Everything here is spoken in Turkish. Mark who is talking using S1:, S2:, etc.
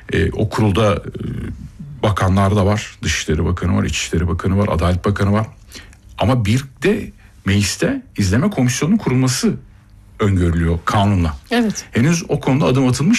S1: O kurulda bakanlar da var. Dışişleri Bakanı var, İçişleri Bakanı var, Adalet Bakanı var. Ama bir de mecliste izleme komisyonunun kurulması öngörülüyor kanunla.
S2: Evet.
S1: Henüz o konuda adım atılmış